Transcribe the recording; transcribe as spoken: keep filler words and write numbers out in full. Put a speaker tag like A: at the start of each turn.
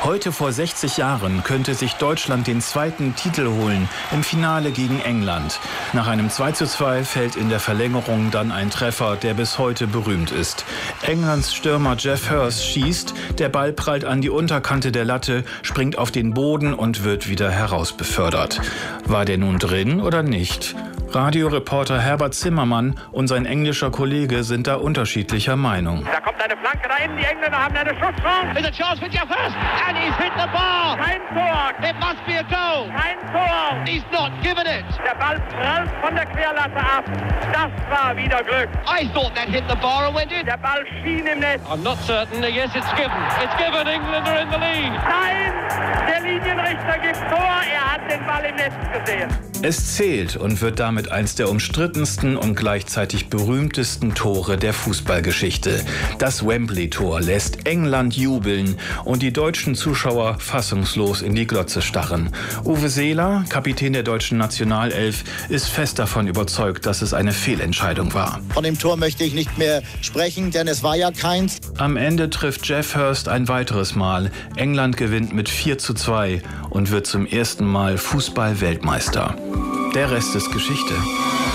A: Heute vor sechzig Jahren könnte sich Deutschland den zweiten Titel holen im Finale gegen England. Nach einem zwei zu zwei fällt in der Verlängerung dann ein Treffer, der bis heute berühmt ist. Englands Stürmer Geoff Hurst schießt, der Ball prallt an die Unterkante der Latte, springt auf den Boden und wird wieder herausbefördert. War der nun drin oder nicht? Radioreporter Herbert Zimmermann und sein englischer Kollege sind da unterschiedlicher Meinung.
B: Da kommt eine Flanke da innen, die Engländer haben eine Schusschance.
C: There's a chance for Geoff Hurst and he's hit the bar.
B: Kein Tor.
C: It must be a goal.
B: Kein Tor.
C: He's not given it.
B: Der Ball prallt von der Querlatte ab. Das war wieder Glück.
C: I thought that hit the bar and went in.
B: Der Ball schien im Netz.
C: I'm not certain. Yes, it's given. It's given. England are in the lead.
B: Nein, der Linienrichter gibt Tor. Er hat den Ball im Netz gesehen.
A: Es zählt und wird damit eins der umstrittensten und gleichzeitig berühmtesten Tore der Fußballgeschichte. Das Wembley-Tor lässt England jubeln und die deutschen Zuschauer fassungslos in die Glotze starren. Uwe Seeler, Kapitän der deutschen Nationalelf, ist fest davon überzeugt, dass es eine Fehlentscheidung war.
D: Von dem Tor möchte ich nicht mehr sprechen, denn es war ja keins.
A: Am Ende trifft Geoff Hurst ein weiteres Mal. England gewinnt mit vier zu zwei und wird zum ersten Mal Fußball-Weltmeister. Der Rest ist Geschichte.